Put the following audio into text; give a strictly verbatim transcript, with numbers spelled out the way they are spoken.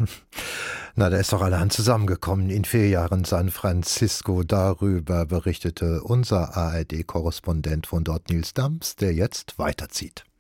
Na, da ist doch allerhand zusammengekommen in vier Jahren San Francisco. Darüber berichtete unser A R D-Korrespondent von dort, Nils Dams, der jetzt weiterzieht.